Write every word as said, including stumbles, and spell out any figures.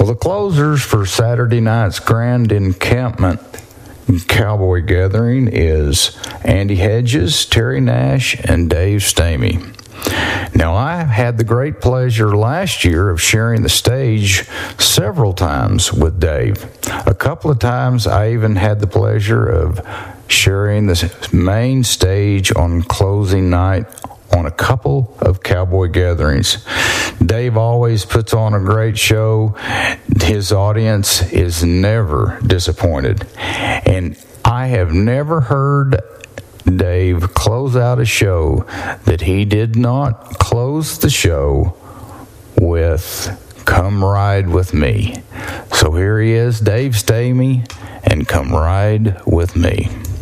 Well, the closers for Saturday night's Grand Encampment Cowboy Gathering is Andy Hedges, Terry Nash, and Dave Stamey. Now, I had the great pleasure last year of sharing the stage several times with Dave. A couple of times I even had the pleasure of sharing the main stage on closing night on a couple of cowboy gatherings. Dave always puts on a great show. His audience is never disappointed. And I have never heard Dave close out a show that he did not close the show with "Come Ride With Me." So here he is, Dave Stamey, and "Come Ride With Me."